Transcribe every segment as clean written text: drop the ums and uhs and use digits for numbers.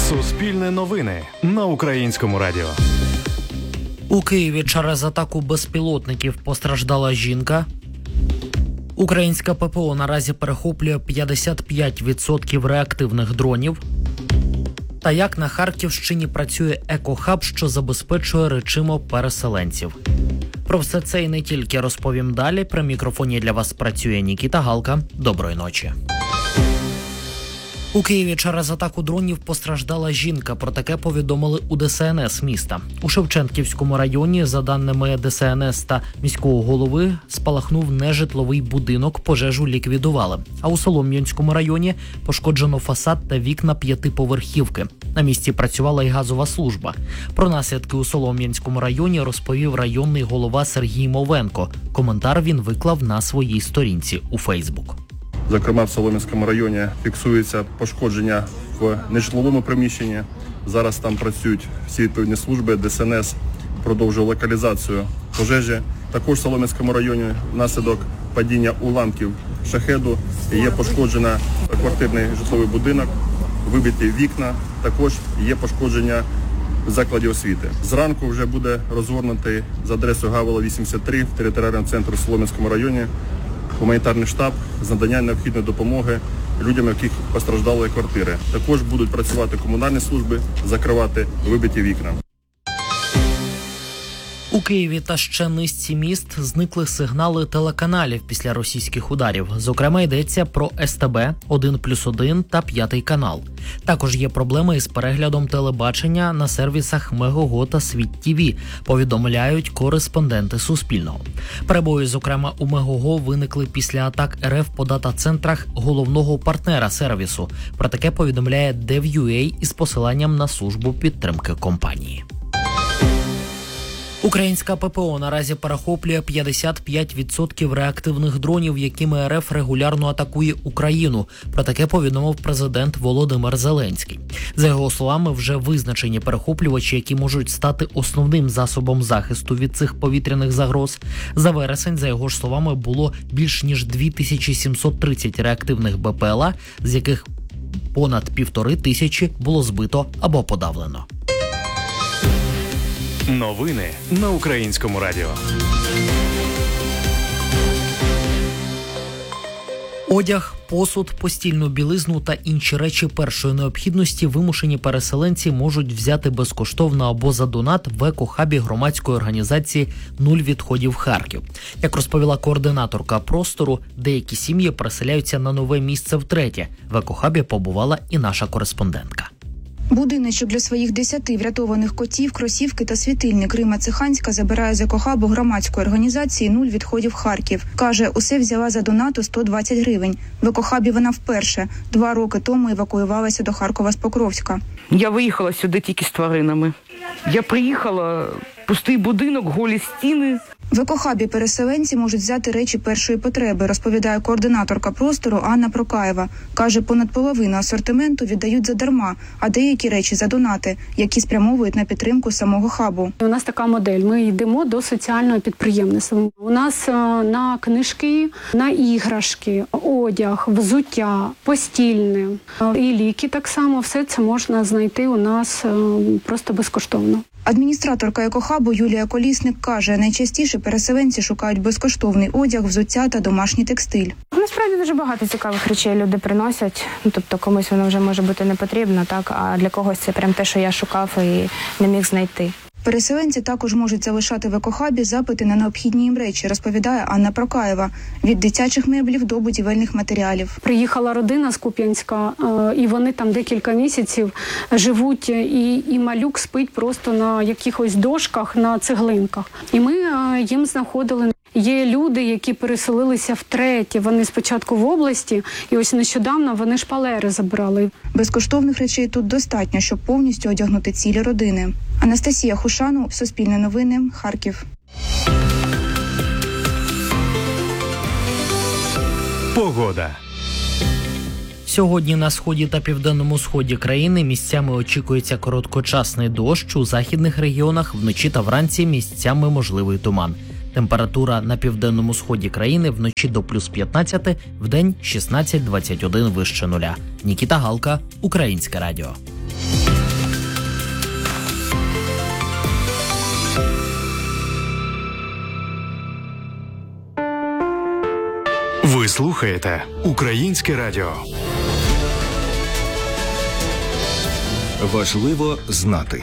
Суспільне новини на Українському радіо. У Києві через атаку безпілотників постраждала жінка. Українська ППО наразі перехоплює 55% реактивних дронів. Та як на Харківщині працює екохаб, що забезпечує речимо переселенців. Про все це і не тільки розповім далі. При мікрофоні для вас працює Нікіта Галка. Доброї ночі. У Києві через атаку дронів постраждала жінка. Про таке повідомили у ДСНС міста. У Шевченківському районі, за даними ДСНС та міського голови, спалахнув нежитловий будинок, пожежу ліквідували. А у Солом'янському районі пошкоджено фасад та вікна 5-поверхівки. На місці працювала і газова служба. Про наслідки у Солом'янському районі розповів районний голова Сергій Мовенко. Коментар він виклав на своїй сторінці у Фейсбук. Зокрема, в Солом'янському районі фіксується пошкодження в нежитловому приміщенні. Зараз там працюють всі відповідні служби. ДСНС продовжує локалізацію пожежі. Також в Солом'янському районі внаслідок падіння уламків шахеду є пошкоджено квартирний житловий будинок, вибиті вікна, також є пошкодження закладів освіти. Зранку вже буде розгорнутий за адресою Гавела 83 в територіальному центрі в Солом'янському районі гуманітарний штаб з надання необхідної допомоги людям, яких постраждали квартири. Також будуть працювати комунальні служби, закривати вибиті вікна. У Києві та ще низці міст зникли сигнали телеканалів після російських ударів. Зокрема, йдеться про СТБ, 1+1 та 5 канал. Також є проблеми із переглядом телебачення на сервісах Мегого та Світ ТВ, повідомляють кореспонденти Суспільного. Перебої, зокрема, у Мегого виникли після атак РФ по дата-центрах головного партнера сервісу. Про таке повідомляє Dev.ua із посиланням на службу підтримки компанії. Українська ППО наразі перехоплює 55% реактивних дронів, якими РФ регулярно атакує Україну. Про таке повідомив президент Володимир Зеленський. За його словами, вже визначені перехоплювачі, які можуть стати основним засобом захисту від цих повітряних загроз. За вересень, за його ж словами, було більш ніж 2730 реактивних БПЛА, з яких понад 1500 було збито або подавлено. Новини на Українському радіо. Одяг, посуд, постільну білизну та інші речі першої необхідності вимушені переселенці можуть взяти безкоштовно або за донат в екохабі громадської організації «Нуль відходів Харків». Як розповіла координаторка простору, деякі сім'ї переселяються на нове місце втретє. В екохабі побувала і наша кореспондентка. Будиночок для своїх 10 врятованих котів, кросівки та світильник Рима Циханська забирає з екохабу громадської організації «Нуль відходів Харків». Каже, усе взяла за донату 120 гривень. В екохабі вона вперше. 2 роки тому евакуювалася до Харкова з Покровська. Я виїхала сюди тільки з тваринами. Я приїхала, пустий будинок, голі стіни. В екохабі переселенці можуть взяти речі першої потреби, розповідає координаторка простору Анна Прокаєва. Каже, понад половину асортименту віддають задарма, а деякі речі за донати, які спрямовують на підтримку самого хабу. У нас така модель. Ми йдемо до соціального підприємництва. У нас на книжки, на іграшки, одяг, взуття, постільне і ліки так само. Все це можна знайти у нас просто безкоштовно. Адміністраторка екохабу Юлія Колісник каже, найчастіше переселенці шукають безкоштовний одяг, взуття та домашній текстиль. Насправді дуже багато цікавих речей люди приносять. Тобто комусь воно вже може бути не потрібно, так, а для когось це прям те, що я шукав і не міг знайти. Переселенці також можуть залишати в екохабі запити на необхідні їм речі, розповідає Анна Прокаєва. Від дитячих меблів до будівельних матеріалів. Приїхала родина з Куп'янська, і вони там декілька місяців живуть, і малюк спить просто на якихось дошках, на цеглинках. І ми їм знаходили. Є люди, які переселилися втретє. Вони спочатку в області, і ось нещодавно вони шпалери забрали. Безкоштовних речей тут достатньо, щоб повністю одягнути цілі родини. Анастасія Хушану, Суспільне новини, Харків. Погода. Сьогодні на сході та південному сході країни місцями очікується короткочасний дощ, у західних регіонах вночі та вранці місцями можливий туман. Температура на південному сході країни вночі до плюс 15, вдень 16-21 вище нуля. Нікіта Галка, Українське радіо. Ви слухаєте Українське радіо. Важливо знати.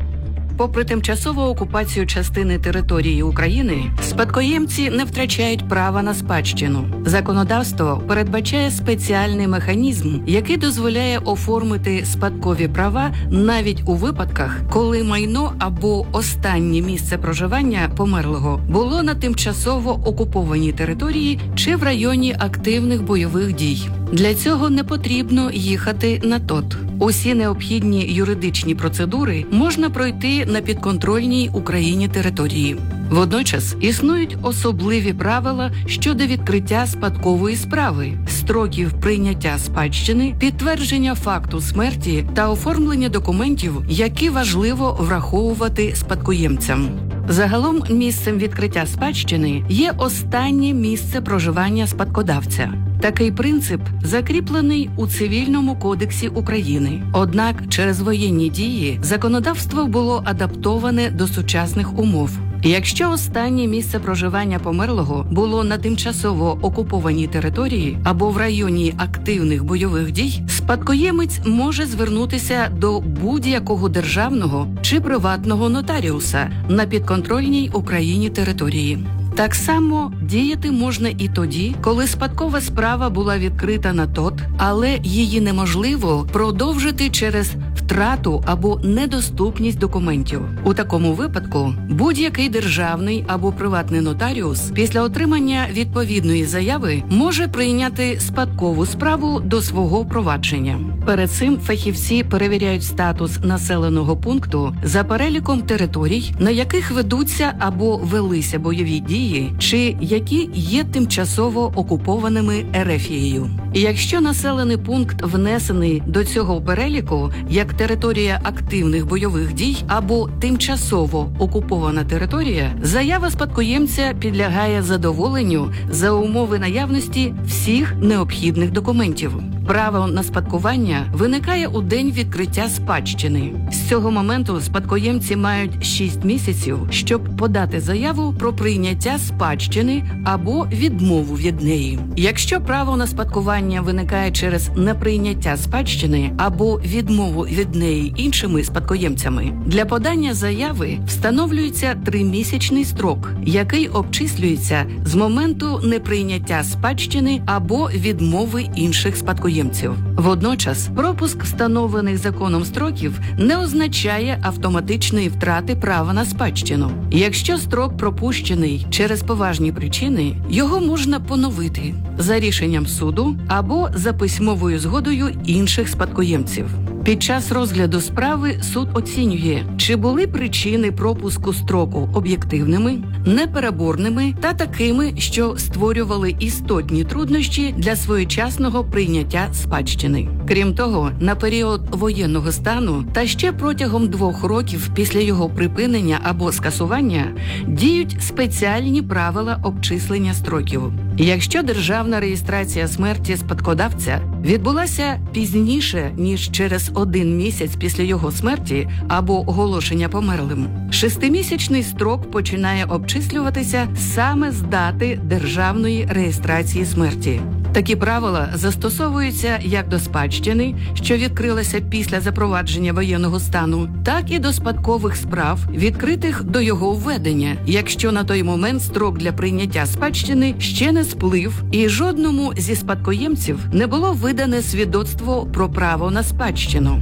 Попри тимчасову окупацію частини території України, спадкоємці не втрачають права на спадщину. Законодавство передбачає спеціальний механізм, який дозволяє оформити спадкові права навіть у випадках, коли майно або останнє місце проживання померлого було на тимчасово окупованій території чи в районі активних бойових дій. Для цього не потрібно їхати на ТОТ. Усі необхідні юридичні процедури можна пройти на підконтрольній Україні території. Водночас існують особливі правила щодо відкриття спадкової справи, строків прийняття спадщини, підтвердження факту смерті та оформлення документів, які важливо враховувати спадкоємцям. Загалом місцем відкриття спадщини є останнє місце проживання спадкодавця. Такий принцип закріплений у Цивільному кодексі України. Однак через воєнні дії законодавство було адаптоване до сучасних умов. Якщо останнє місце проживання померлого було на тимчасово окупованій території або в районі активних бойових дій, спадкоємець може звернутися до будь-якого державного чи приватного нотаріуса на підконтрольній Україні території. Так само діяти можна і тоді, коли спадкова справа була відкрита на ТОТ, але її неможливо продовжити через втрату або недоступність документів. У такому випадку будь-який державний або приватний нотаріус після отримання відповідної заяви може прийняти спадкову справу до свого провадження. Перед цим фахівці перевіряють статус населеного пункту за переліком територій, на яких ведуться або велися бойові дії, чи які є тимчасово окупованими Ерефією. Якщо населений пункт внесений до цього переліку як територія активних бойових дій або тимчасово окупована територія, заява спадкоємця підлягає задоволенню за умови наявності всіх необхідних документів. Право на спадкування виникає у день відкриття спадщини. З цього моменту спадкоємці мають 6 місяців, щоб подати заяву про прийняття спадщини або відмову від неї. Якщо право на спадкування виникає через неприйняття спадщини або відмову від неї іншими спадкоємцями, для подання заяви встановлюється 3-місячний строк, який обчислюється з моменту неприйняття спадщини або відмови інших спадкоємців. Водночас, пропуск встановлених законом строків не означає автоматичної втрати права на спадщину. Якщо строк пропущений через поважні причини, його можна поновити за рішенням суду або за письмовою згодою інших спадкоємців. Під час розгляду справи суд оцінює, чи були причини пропуску строку об'єктивними, непереборними та такими, що створювали істотні труднощі для своєчасного прийняття спадщини. Крім того, на період воєнного стану та ще протягом 2 років після його припинення або скасування діють спеціальні правила обчислення строків. Якщо державна реєстрація смерті спадкодавця відбулася пізніше, ніж через 1 місяць після його смерті або оголошення померлим, 6-місячний строк починає обчислюватися саме з дати державної реєстрації смерті. Такі правила застосовуються як до спадщини, що відкрилася після запровадження воєнного стану, так і до спадкових справ, відкритих до його введення, якщо на той момент строк для прийняття спадщини ще не сплив і жодному зі спадкоємців не було видане свідоцтво про право на спадщину.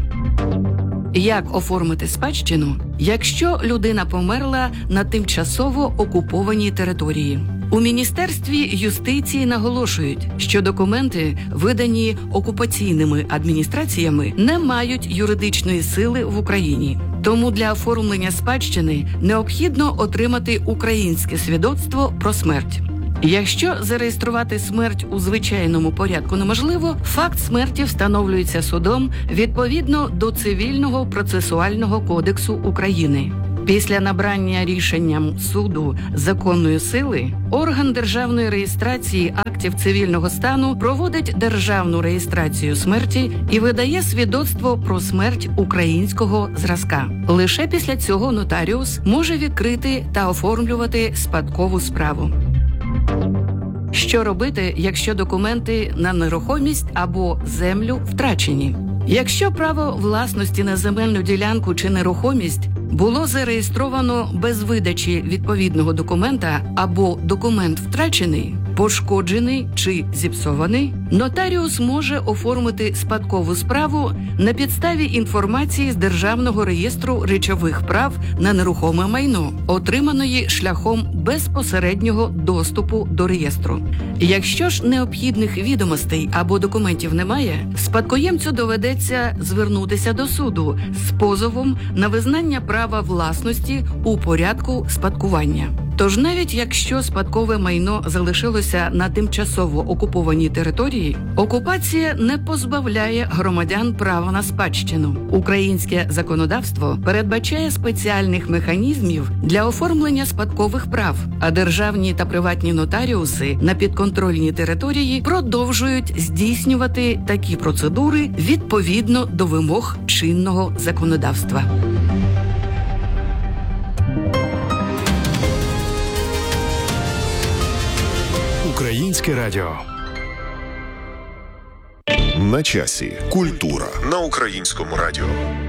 Як оформити спадщину, якщо людина померла на тимчасово окупованій території? У Міністерстві юстиції наголошують, що документи, видані окупаційними адміністраціями, не мають юридичної сили в Україні. Тому для оформлення спадщини необхідно отримати українське свідоцтво про смерть. Якщо зареєструвати смерть у звичайному порядку неможливо, факт смерті встановлюється судом відповідно до Цивільного процесуального кодексу України. Після набрання рішенням суду законної сили, орган державної реєстрації актів цивільного стану проводить державну реєстрацію смерті і видає свідоцтво про смерть українського зразка. Лише після цього нотаріус може відкрити та оформлювати спадкову справу. Що робити, якщо документи на нерухомість або землю втрачені? Якщо право власності на земельну ділянку чи нерухомість було зареєстровано без видачі відповідного документа або документ втрачений, пошкоджений чи зіпсований, нотаріус може оформити спадкову справу на підставі інформації з Державного реєстру речових прав на нерухоме майно, отриманої шляхом безпосереднього доступу до реєстру. Якщо ж необхідних відомостей або документів немає, спадкоємцю доведеться звернутися до суду з позовом на визнання права власності у порядку спадкування. Тож навіть якщо спадкове майно залишилося на тимчасово окупованій території, окупація не позбавляє громадян права на спадщину. Українське законодавство передбачає спеціальних механізмів для оформлення спадкових прав, а державні та приватні нотаріуси на підконтрольній території продовжують здійснювати такі процедури відповідно до вимог чинного законодавства. Українське радіо. На часі. Культура на Українському радіо.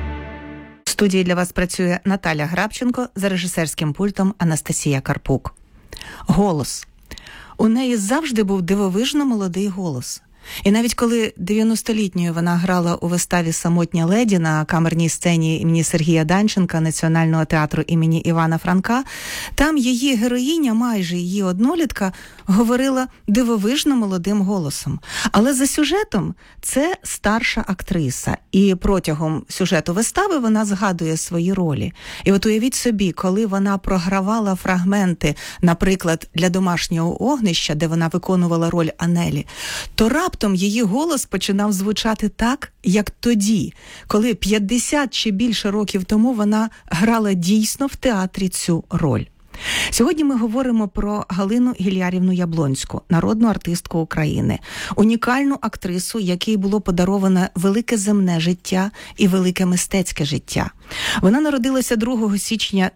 В студії для вас працює Наталя Грабченко, за режисерським пультом Анастасія Карпук. Голос. У неї завжди був дивовижно молодий голос. І навіть коли 90-літньою вона грала у виставі «Самотня леді» на камерній сцені імені Сергія Данченка Національного театру імені Івана Франка, там її героїня, майже її однолітка, говорила дивовижно молодим голосом. Але за сюжетом це старша актриса. І протягом сюжету вистави вона згадує свої ролі. І от уявіть собі, коли вона програвала фрагменти, наприклад, для «Домашнього огнища», де вона виконувала роль Анелі, то раптом її голос починав звучати так, як тоді, коли 50 чи більше років тому вона грала дійсно в театрі цю роль. Сьогодні ми говоримо про Галину Гілярівну Яблонську, народну артистку України, унікальну актрису, якій було подароване велике земне життя і велике мистецьке життя. Вона народилася 2 січня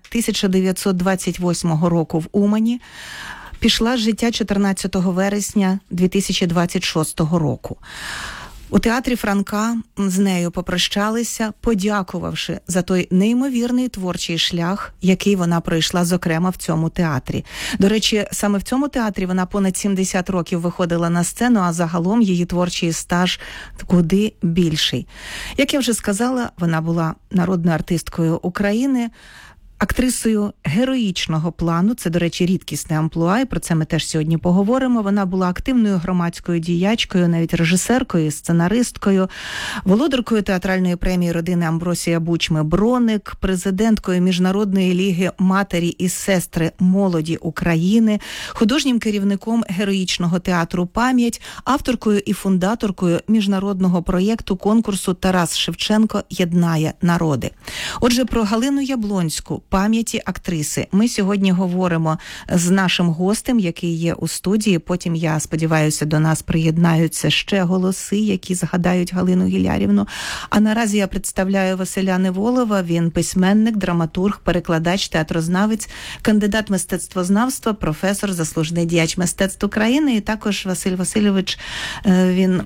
1928 року в Умані, пішла з життя 14 вересня 2026 року. У театрі Франка з нею попрощалися, подякувавши за той неймовірний творчий шлях, який вона пройшла, зокрема, в цьому театрі. До речі, саме в цьому театрі вона понад 70 років виходила на сцену, а загалом її творчий стаж куди більший. Як я вже сказала, вона була народною артисткою України, актрисою героїчного плану. Це, до речі, рідкісне амплуа, і про це ми теж сьогодні поговоримо. Вона була активною громадською діячкою, навіть режисеркою, сценаристкою, володаркою театральної премії родини Амбросія Бучми «Броник», президенткою Міжнародної ліги матері і сестри молоді України, художнім керівником героїчного театру «Пам'ять», авторкою і фундаторкою міжнародного проєкту конкурсу «Тарас Шевченко єднає народи». Отже, про Галину Яблонську, пам'яті актриси, ми сьогодні говоримо з нашим гостем, який є у студії. Потім, я сподіваюся, до нас приєднаються ще голоси, які згадають Галину Гілярівну. А наразі я представляю Василя Неволова. Він письменник, драматург, перекладач, театрознавець, кандидат мистецтвознавства, професор, заслужений діяч мистецтв України. І також Василь Васильович, він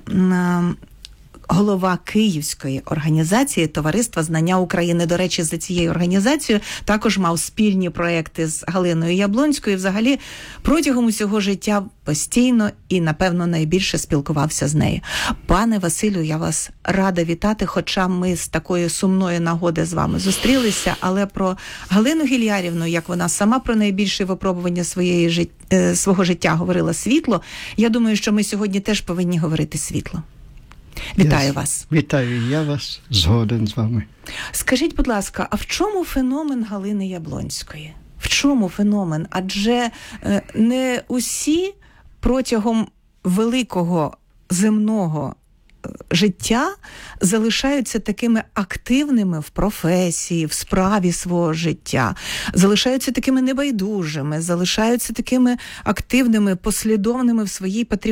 голова Київської організації Товариства знання України. До речі, за цією організацією також мав спільні проекти з Галиною Яблонською. І взагалі протягом усього життя постійно і, напевно, найбільше спілкувався з нею. Пане Василю, я вас рада вітати, хоча ми з такої сумної нагоди з вами зустрілися, але про Галину Гілярівну, як вона сама про найбільше випробування свого життя говорила світло, я думаю, що ми сьогодні теж повинні говорити світло. Вітаю вас. Вітаю, я вас згоден з вами. Скажіть, будь ласка, а в чому феномен Галини Яблонської? В чому феномен? Адже не усі протягом великого земного життя залишаються такими активними в професії, в справі свого життя, залишаються такими небайдужими, залишаються такими активними, послідовними в своїй